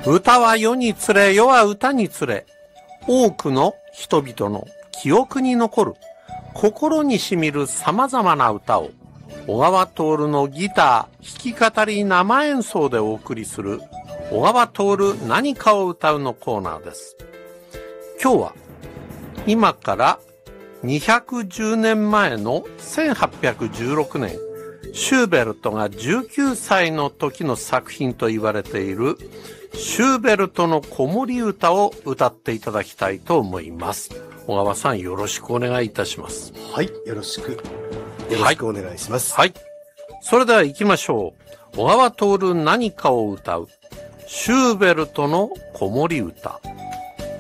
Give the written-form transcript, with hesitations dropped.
歌は世につれ、世は歌につれ、多くの人々の記憶に残る、心にしみる様々な歌を、小川徹のギター、弾き語り生演奏でお送りする、小川徹何かを歌うのコーナーです。今日は、今から210年前の1816年、シューベルトが19歳の時の作品と言われている、シューベルトの子守歌を歌っていただきたいと思います。小川さん、よろしくお願いいたします。 はい、よろしくお願いします。 はい。それでは行きましょう。小川徹何かを歌う、シューベルトの子守歌。